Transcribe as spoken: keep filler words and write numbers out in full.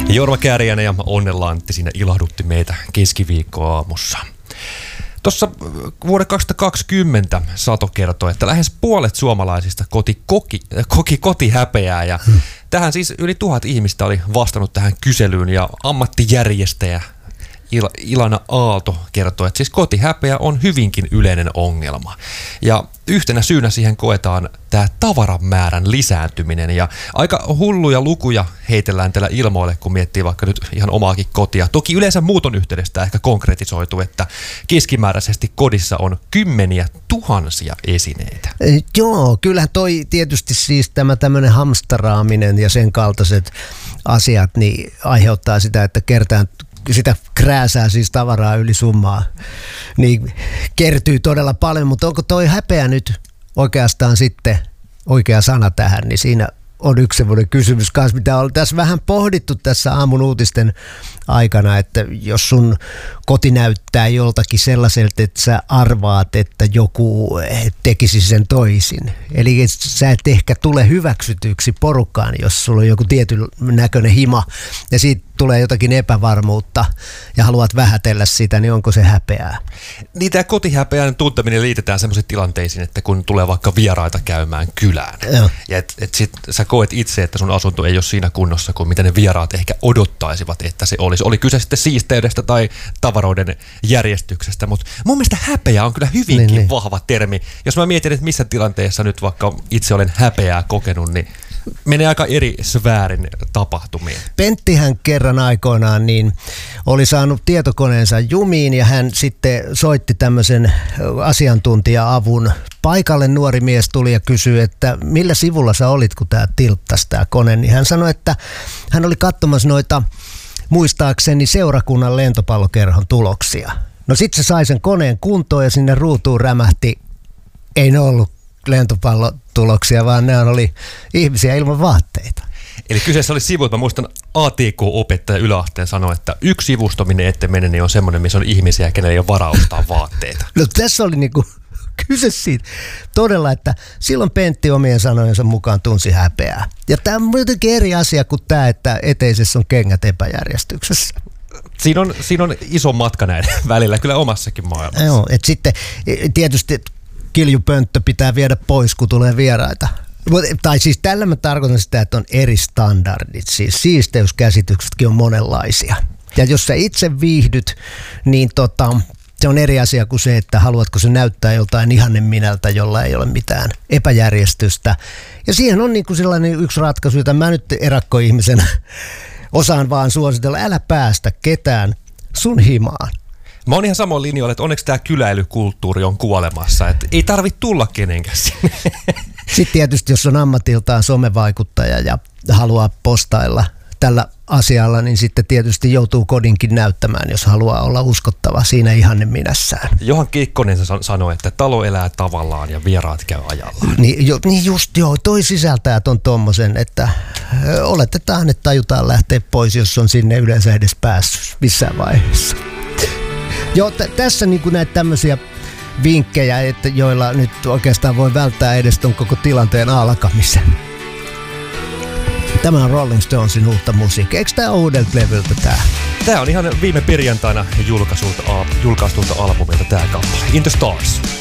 Jorma Kääriäinen ja Onnenlantti siinä ilahdutti meitä keskiviikkoaamussa. Tuossa vuoden kaksituhattakaksikymmentä Sato kertoi, että lähes puolet suomalaisista koti, koki, koki kotihäpeää ja hmm. tähän siis yli tuhat ihmistä oli vastannut tähän kyselyyn ja ammattijärjestäjä Il- Ilana Aalto kertoi, että siis kotihäpeä on hyvinkin yleinen ongelma. Ja yhtenä syynä siihen koetaan tämä tavaramäärän lisääntyminen. Ja aika hulluja lukuja heitellään tällä ilmoille, kun miettii vaikka nyt ihan omaakin kotia. Toki yleensä muuton yhteydestä ehkä konkretisoitu, että keskimääräisesti kodissa on kymmeniä tuhansia esineitä. Joo, kyllähän toi tietysti siis tämä tämmöinen hamstaraaminen ja sen kaltaiset asiat niin aiheuttaa sitä, että kertaan sitä krääsää siis tavaraa yli summaa, niin kertyy todella paljon, mutta onko toi häpeä nyt oikeastaan sitten oikea sana tähän, niin siinä on yksi semmoinen kysymys kanssa, mitä on tässä vähän pohdittu tässä aamun uutisten aikana, että jos sun koti näyttää joltakin sellaiselta, että sä arvaat, että joku tekisi sen toisin. Eli sä et ehkä tule hyväksytyksi porukkaan, jos sulla on joku tietyn näköinen hima ja siitä tulee jotakin epävarmuutta ja haluat vähätellä sitä, niin onko se häpeää? Niin tämä kotihäpeän tunteminen liitetään sellaisiin tilanteisiin, että kun tulee vaikka vieraita käymään kylään Joo. ja et, et sit sä koet itse, että sun asunto ei ole siinä kunnossa kuin mitä ne vieraat ehkä odottaisivat, että se olisi. Oli kyse sitten siisteydestä tai tavaroiden järjestyksestä, mutta mun mielestä häpeä on kyllä hyvinkin niin, niin. vahva termi. Jos mä mietin, että missä tilanteessa nyt vaikka itse olen häpeää kokenut, niin menee aika eri sfäärin tapahtumiin. Penttihän kerran aikoinaan niin oli saanut tietokoneensa jumiin ja hän sitten soitti tämmöisen asiantuntija-avun. Paikalle nuori mies tuli ja kysyi, että millä sivulla sä olit, kun tää tilttasi tää kone. Niin hän sanoi, että hän oli katsomassa noita muistaakseni seurakunnan lentopallokerhon tuloksia. No sit se sai sen koneen kuntoon ja sinne ruutuun rämähti, ei ne ollut lentopallotuloksia, vaan ne oli ihmisiä ilman vaatteita. Eli kyseessä oli sivu, että mä muistan A T K-opettaja yläasteen sanoi, että yksi sivusto, minne ette mene, niin on semmoinen, missä on ihmisiä, kenellä ei ole varaa ostaa vaatteita. No tässä oli niinku kyse siitä todella, että silloin Pentti omien sanojensa mukaan tunsi häpeää. Ja tämä on jotenkin eri asia kuin tämä, että eteisessä on kengät epäjärjestyksessä. Siinä on, siinä on iso matka näiden välillä, kyllä omassakin maailmassa. Joo, että sitten tietysti kiljupönttö pitää viedä pois, kun tulee vieraita. Tai siis tällä mä tarkoitan sitä, että on eri standardit. Siis siisteyskäsityksetkin on monenlaisia. Ja jos sä itse viihdyt, niin tota, se on eri asia kuin se, että haluatko se näyttää joltain ihanen minältä, jolla ei ole mitään epäjärjestystä. Ja siihen on niin kuin sellainen yksi ratkaisu, jota mä nyt erakkoihmisenä osaan vaan suositella. Älä päästä ketään sun himaan. Mä oon ihan samoin linjoilla, että onneksi tämä kyläilykulttuuri on kuolemassa, että ei tarvitse tulla kenenkään sinne. Sitten tietysti, jos on ammatiltaan somevaikuttaja ja haluaa postailla tällä asialla, niin sitten tietysti joutuu kodinkin näyttämään, jos haluaa olla uskottava siinä ihanne minässään. Johan Kekkonen sanoi, että talo elää tavallaan ja vieraat käy ajallaan. Niin, jo, niin just joo, toi sisältää ton tommosen, että ö, oletetaan, että tajutaan lähteä pois, jos on sinne yleensä edes päässyt missään vaiheessa. Joo, t- tässä niinku näitä tämmöisiä vinkkejä, että joilla nyt oikeastaan voi välttää edes ton koko tilanteen alkamisen. Tämä on Rolling Stonesin uutta musiikkia. Eikö tää uudelta levyltä tää? Tää on ihan viime perjantaina julkaistulta, julkaistulta albumilta tää kappale. In the Stars.